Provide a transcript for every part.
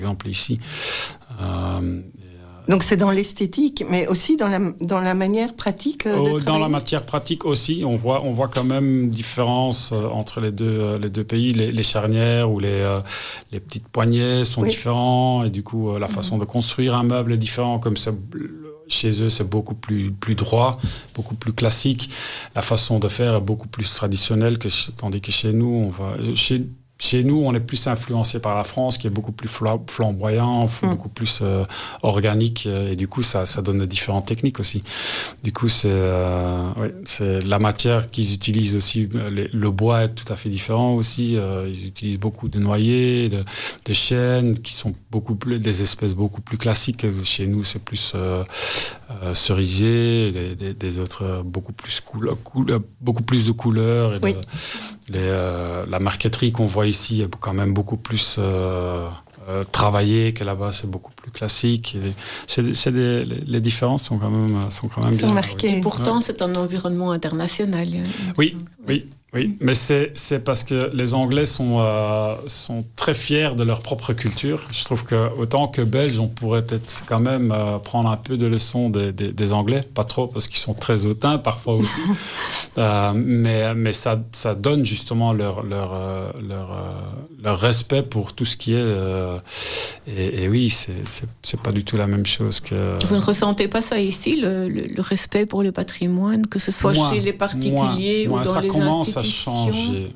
exemple ici. Donc c'est dans l'esthétique, mais aussi dans la manière pratique de travailler. Dans la matière pratique aussi, on voit quand même différence entre les deux pays. Les charnières ou les petites poignées sont différents, et du coup la façon de construire un meuble est différente. Comme ça, chez eux, c'est beaucoup plus droit, beaucoup plus classique. La façon de faire est beaucoup plus traditionnelle, tandis que chez nous, Chez nous, on est plus influencé par la France, qui est beaucoup plus flamboyant, beaucoup plus organique, et du coup, ça donne des différentes techniques aussi. Du coup, c'est la matière qu'ils utilisent aussi. Le bois est tout à fait différent aussi. Ils utilisent beaucoup de noyers, de chênes, qui sont des espèces beaucoup plus classiques. Chez nous, c'est plus cerisier, des autres beaucoup plus de couleurs. Et la marqueterie qu'on voit ici est quand même beaucoup plus travaillée que là-bas, c'est beaucoup plus classique. Et les différences sont quand même bien marquées. Et pourtant, c'est un environnement international. Oui, mais c'est parce que les Anglais sont très fiers de leur propre culture. Je trouve que autant que Belges, on pourrait peut-être quand même prendre un peu de leçons des Anglais, pas trop parce qu'ils sont très hautains parfois aussi, mais ça donne justement leur respect pour tout ce qui est et oui, c'est pas du tout la même chose que. Vous ne ressentez pas ça ici, le respect pour le patrimoine, que ce soit chez les particuliers ou dans les institutions? Changer.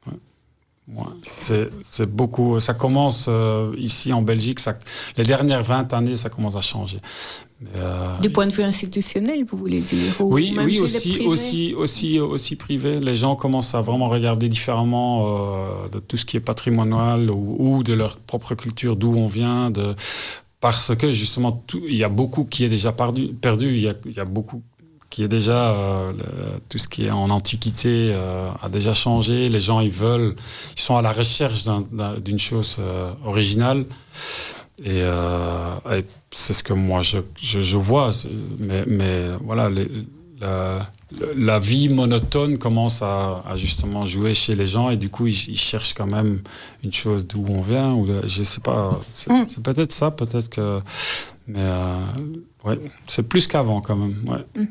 C'est beaucoup. Ça commence ici en Belgique. Les dernières 20 années, ça commence à changer. Du point de vue institutionnel, vous voulez dire? Oui, aussi privé. Les gens commencent à vraiment regarder différemment de tout ce qui est patrimonial ou de leur propre culture, d'où on vient. Parce que justement, il y a beaucoup qui est déjà perdu. Il y a beaucoup qui est déjà tout ce qui est en antiquité a déjà changé. Les gens ils sont à la recherche d'une chose originale et c'est ce que moi je vois. Mais voilà, la vie monotone commence à justement jouer chez les gens et du coup ils cherchent quand même une chose d'où on vient ou je sais pas. C'est peut-être ça, peut-être que. Mais c'est plus qu'avant quand même.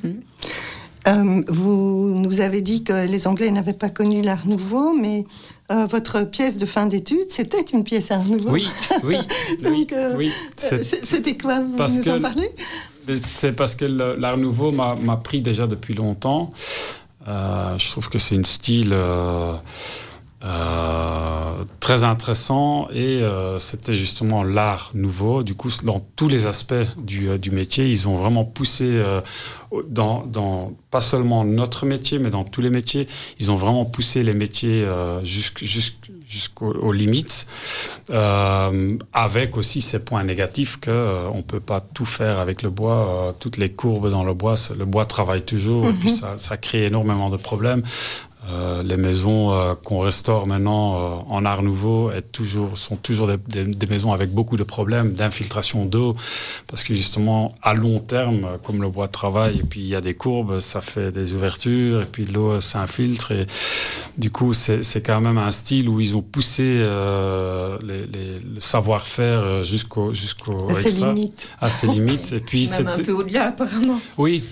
Vous nous avez dit que les Anglais n'avaient pas connu l'Art Nouveau, mais votre pièce de fin d'études, c'était une pièce Art Nouveau. Oui. Donc, c'était quoi? Vous nous en parlez? C'est parce que l'Art Nouveau m'a pris déjà depuis longtemps. Je trouve que c'est un style très intéressant et c'était justement l'art nouveau. Du coup, dans tous les aspects du métier, ils ont vraiment poussé dans pas seulement notre métier, mais dans tous les métiers. Ils ont vraiment poussé les métiers jusqu'aux limites, avec aussi ces points négatifs que on peut pas tout faire avec le bois. Toutes les courbes dans le bois travaille toujours et puis ça crée énormément de problèmes. Les maisons qu'on restaure maintenant en art nouveau sont toujours des maisons avec beaucoup de problèmes d'infiltration d'eau parce que justement à long terme, comme le bois travaille et puis il y a des courbes, ça fait des ouvertures et puis l'eau s'infiltre et du coup c'est quand même un style où ils ont poussé le savoir-faire jusqu'au à ses limites et puis même un peu au-delà apparemment. Oui.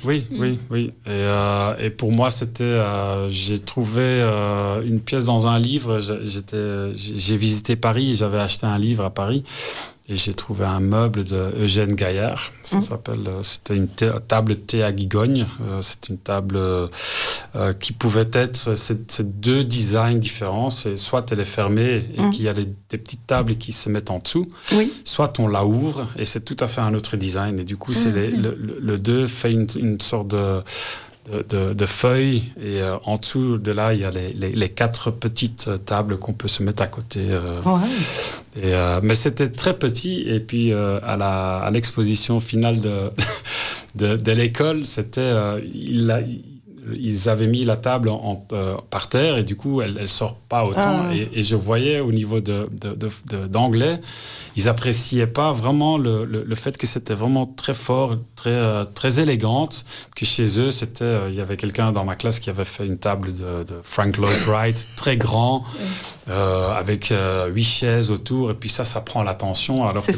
Et pour moi c'était j'ai trouvé une pièce dans un livre. J'ai visité Paris, j'avais acheté un livre à Paris et j'ai trouvé un meuble de Eugène Gaillard. C'était une table thé à Gigogne. C'est une table qui pouvait être, c'est deux designs différents. C'est soit elle est fermée et qu'il y a des petites tables qui se mettent en dessous, soit on la ouvre et c'est tout à fait un autre design. Et du coup, le deux fait une sorte de feuilles et en dessous de là il y a les quatre petites tables qu'on peut se mettre à côté mais c'était très petit et puis à l'exposition finale de l'école c'était ils avaient mis la table par terre et du coup, elle sort pas autant. Et je voyais au niveau d'anglais, ils appréciaient pas vraiment le fait que c'était vraiment très fort, très élégante. Que chez eux, il y avait quelqu'un dans ma classe qui avait fait une table de Frank Lloyd Wright, très grand, avec 8 chaises autour. Et puis ça prend l'attention. Alors